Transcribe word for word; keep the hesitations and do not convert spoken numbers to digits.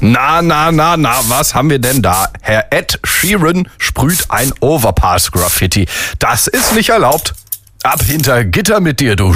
Na, na, na, na, was haben wir denn da? Herr Ed Sheeran sprüht ein Overpass-Graffiti. Das ist nicht erlaubt. Ab hinter Gitter mit dir, du